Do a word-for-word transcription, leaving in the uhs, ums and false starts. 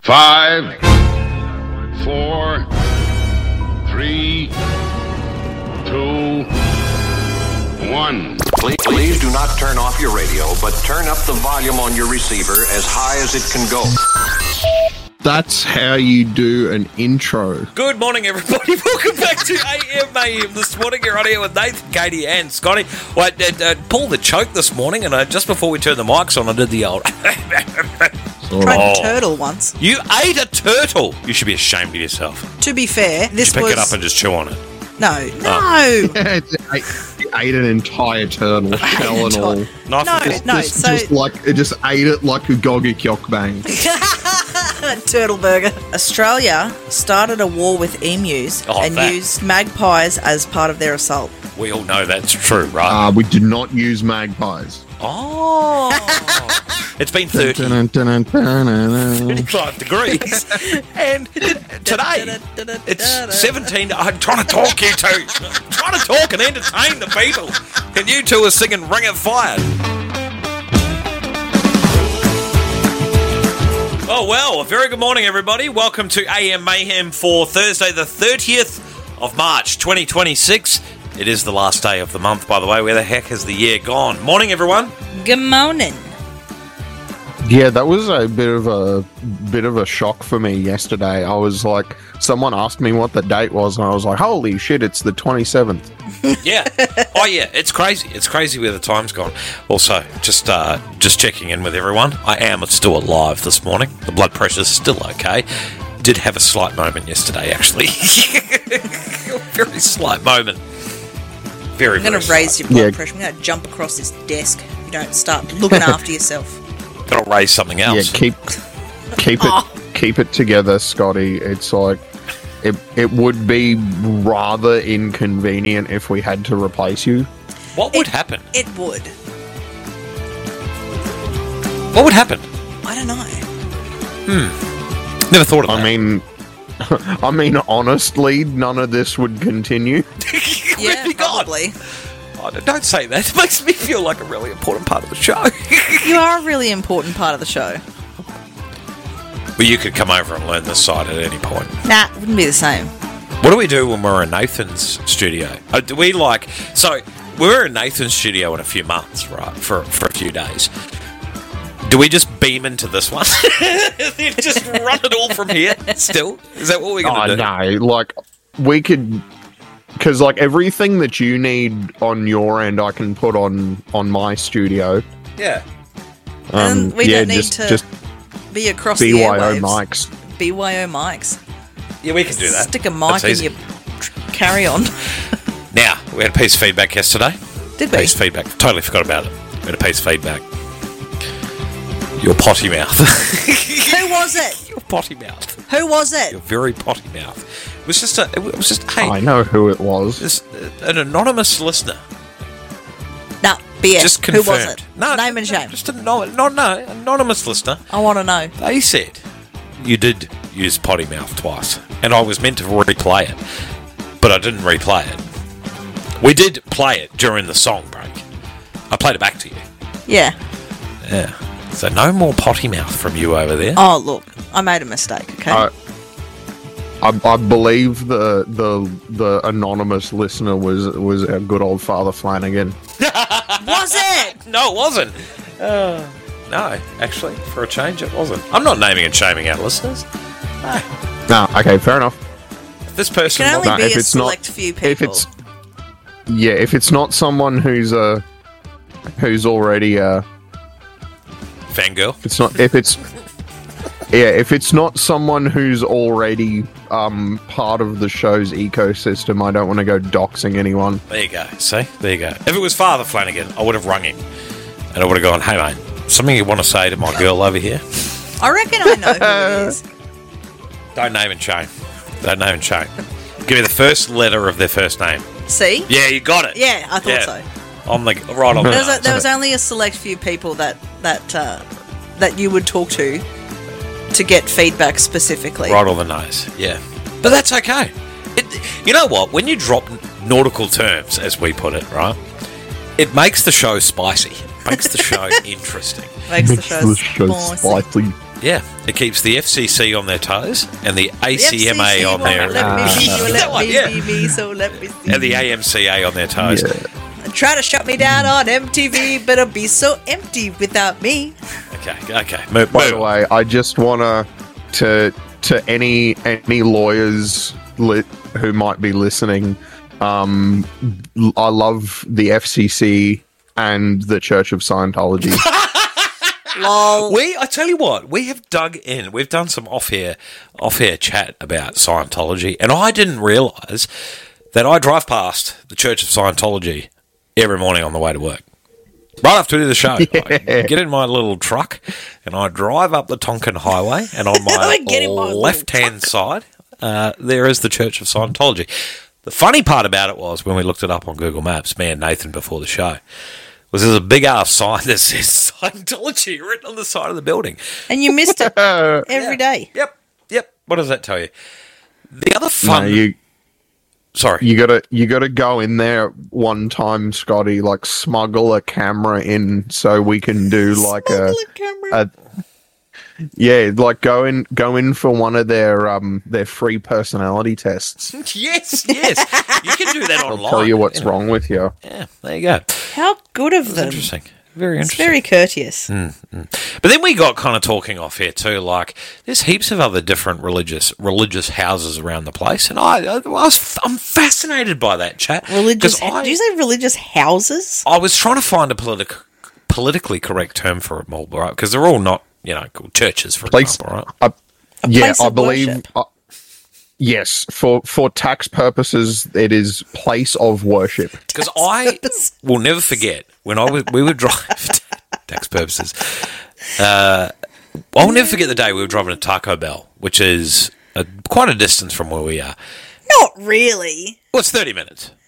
Five, four, three, two, one. Please, please do not turn off your radio, but turn up the volume on your receiver as high as it can go. That's how you do an intro. Good morning, everybody. Welcome back to A M A M this morning. You're on here with Nathan, Katie, and Scotty. Well, I uh, uh, pulled the choke this morning, and uh, just before we turned the mics on, I did the old. Tried Oh. a turtle once. You ate a turtle. You should be ashamed of yourself. To be fair, You this should pick was it up and just chew on it. no, no, It ate, it ate an entire turtle, shell and all. Knife no, and- no. Just, So just like it just ate it like a Gogik Yok Bang. turtle burger. Australia started a war with emus Oh, and that. used magpies as part of their assault. We all know that's true, right? Uh, we did not use magpies. oh. It's been thirty, thirty-five degrees. And today, it's seventeen. I'm trying to talk, you two. I'm trying to talk and entertain the people. And you two are singing Ring of Fire. Oh, well, a very good morning, everybody. Welcome to A M Mayhem for Thursday, the thirtieth of March, twenty twenty-six. It is the last day of the month, by the way. Where the heck has the year gone? Morning, everyone. Good morning. Yeah, that was a bit of a bit of a shock for me yesterday. I was like, someone asked me what the date was, and I was like, "Holy shit, it's the twenty-seventh." Yeah. Oh, yeah. It's crazy. It's crazy where the time's gone. Also, just uh, just checking in with everyone. I am still alive this morning. The blood pressure's still okay. Did have a slight moment yesterday, actually. Very slight moment. Very, I'm going very to raise slight. your blood Yeah. pressure. I'm going to jump across this desk if you don't start looking after yourself. Gotta raise something Yeah, else. keep keep Oh. it keep it together, Scotty. It's like it it would be rather inconvenient if we had to replace you. What would It- happen? It would. What would happen? I don't know. Never thought of that. I mean, I mean, honestly, none of this would continue. Yeah, Really God. probably. Oh, don't say that. It makes me feel like a really important part of the show. You are a really important part of the show. Well, you could come over and learn this side at any point. Nah, it wouldn't be the same. What do we do when we're in Nathan's studio? Uh, do we like... So, we were in Nathan's studio in a few months, right? For for a few days. Do we just beam into this one? Just run it all from here still? Is that what we're going to Oh do? no, like we could, because like everything that you need on your end, I can put on on my studio. Yeah. Um, And we yeah, don't need just to just be across B the Y O airwaves. mics. B Y O mics. Yeah, we can do that. Stick a mic That's in easy. your carry on. Now, we had a piece of feedback yesterday. Did we? Piece of feedback. Totally forgot about it. We had a piece of feedback. Your potty mouth. Who was it? Your potty mouth. Who was Your it? very potty mouth. It was just a. It was just hey. I know who it was. This, uh, an anonymous listener. Nah, B S. Just Who confirmed. was it? No, Name and no, shame. Just a no, no, no, anonymous listener. I want to know. They said you did use potty mouth twice, and I was meant to replay it, but I didn't replay it. We did play it during the song break. I played it back to you. Yeah. Yeah. So no more potty mouth from you over there. Oh, look. I made a mistake, okay? I, I, I believe the the the anonymous listener was was our good old Father Flanagan. was it? No, it wasn't. Uh, no, actually, for a change, it wasn't. I'm not naming and shaming our listeners. No. No, okay, fair enough. If this person... Can only No, be if a it's not- select few people. If it's yeah, if it's not someone who's uh who's already uh Fangirl. it's not if it's yeah if it's not someone who's already um part of the show's ecosystem, I don't want to go doxing anyone. There you go. See? There you go. If it was Father Flanagan, I would have rung him. And I would have gone, hey, mate, something you want to say to my girl over here? I reckon I know who it is. Don't name and shame. Don't name and shame. Give me the first letter of their first name. See? Yeah, you got it. Yeah, I thought Yeah. so. On the right on the There was, a, nose. there was only a select few people that that uh, that you would talk to to get feedback specifically. Right on the nose. Yeah. But that's okay. It, you know what? When you drop nautical terms, as we put it, right, it makes the show spicy. Makes the show interesting. Makes the Makes show the show spicy. spicy. Yeah, it keeps the F C C on their toes and the A C M A The F C C on their won't let me be, you That let one, me yeah. be me, so let me see. and the A M C A on their toes. Yeah. Try to shut me down on M T V, but it'll be so empty without me. Okay, okay. Move, By move the on. way, I just wanna to to any any lawyers li- who might be listening. Um, l- I love the F C C and the Church of Scientology. Lol. We, I tell you what, we have dug in. We've done some off-air, off-air chat about Scientology, and I didn't realise that I drive past the Church of Scientology every morning on the way to work. Right after we do the show, I get in my little truck and I drive up the Tonkin Highway, and on my Get in my little left-hand side, uh, there is the Church of Scientology. The funny part about it was when we looked it up on Google Maps, me and Nathan before the show, was there's a big ass sign that says Scientology written on the side of the building. And you missed it every day. Yep, yep. What does that tell you? The other No, fun. you sorry. you gotta you gotta go in there one time, Scotty. Like smuggle a camera in so we can do like a, Smuggle a camera. a yeah, like go in go in for one of their um their free personality tests. yes, yes. You can do that I'll online. tell you what's know. wrong with you. Yeah, there you go. How good of them. Interesting. Very It's interesting. very courteous. But then we got kind of talking off here too. Like, there's heaps of other different religious religious houses around the place, and I, I was I'm fascinated by that chat. Religious. 'Cause I, Did you say religious houses? I was trying to find a politic, politically correct term for it, all right? Because they're all not, you know, called churches, for Place, example, right? I, yeah, place I of believe. worship. Uh, yes, for for tax purposes, it is place of worship. Because I will never forget when I was we would drive tax purposes. Uh, I'll never forget the day we were driving to Taco Bell, which is a, quite a distance from where we are. Not really. Well, it's thirty minutes.